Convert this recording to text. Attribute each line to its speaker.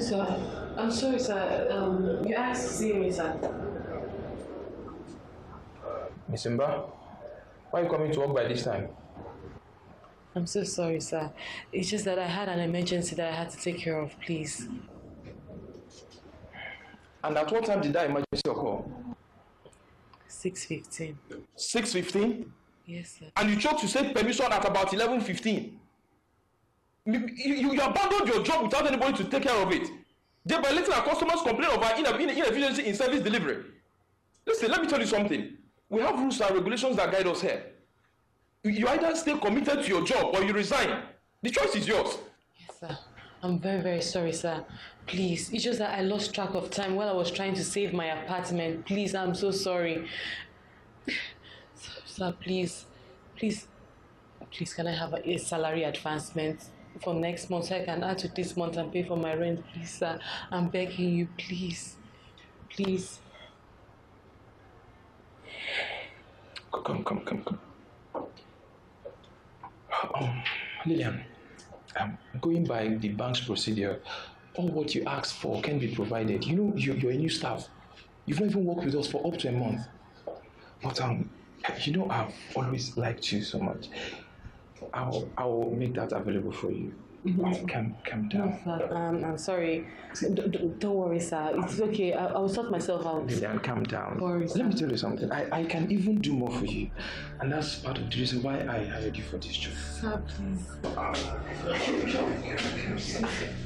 Speaker 1: sir. I'm sorry, sir. You asked to see me, sir.
Speaker 2: Miss Mba, why are you coming to work by this time?
Speaker 1: I'm so sorry, sir. It's just that I had an emergency that I had to take care of, please.
Speaker 2: And at what time did that emergency occur?
Speaker 1: 6:15.
Speaker 2: 6:15?
Speaker 1: Yes, sir.
Speaker 2: And you chose to take permission at about 11:15. You abandoned your job without anybody to take care of it. Thereby letting our customers complain of our inefficiency in service delivery. Listen, let me tell you something. We have rules and regulations that guide us here. You either stay committed to your job or you resign. The choice is yours.
Speaker 1: Yes, sir. I'm very, very sorry, sir. Please, it's just that I lost track of time while I was trying to save my apartment. Please, I'm so sorry. Sir, please, can I have a salary advancement for next month so I can add to this month and pay for my rent, please, sir? I'm begging you, please. Please.
Speaker 2: Come. Lillian, going by the bank's procedure, all what you ask for can be provided. You know, you're a new staff. You've not even worked with us for up to a month. But you know, I've always liked you so much. I'll make that available for you. Calm down.
Speaker 1: No, sir. I'm sorry. Don't worry, sir. It's okay. I'll sort myself out.
Speaker 2: Lillian, calm down.
Speaker 1: Worry,
Speaker 2: Let me tell you something. I can even do more for you. And that's part of the reason why I hired you for this job.
Speaker 1: Sir, please.